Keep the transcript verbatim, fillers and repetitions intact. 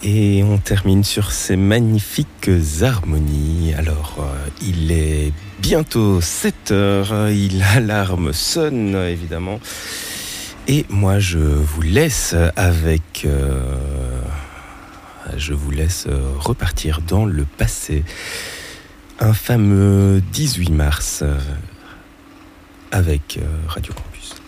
Et on termine sur ces magnifiques harmonies. Alors, euh, il est bientôt sept heures, il, l'alarme sonne évidemment. Et moi, je vous laisse avec... Euh, je vous laisse repartir dans le passé. Un fameux dix-huit mars euh, avec euh, Radio Campus.